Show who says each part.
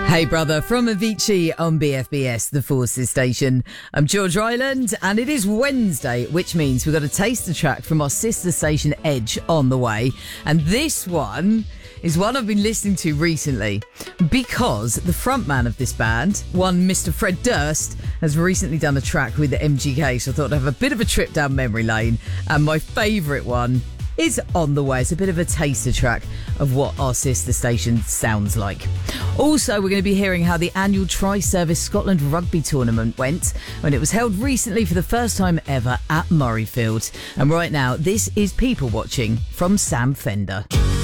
Speaker 1: Hey brother, from Avicii on BFBS, the Forces Station. I'm George Ryland, and it is Wednesday, which means we've got a taster track from our sister station Edge on the way. And this one is one I've been listening to recently because the frontman of this band, one Mr. Fred Durst, has recently done a track with the MGK, so I thought I'd have a bit of a trip down memory lane. And my favourite one is On the Way. It's a bit of a taster track of what our sister station sounds like. Also, we're going to be hearing how the annual Tri-Service Scotland Rugby Tournament went when it was held recently for the first time ever at Murrayfield. And right now, this is People Watching from Sam Fender.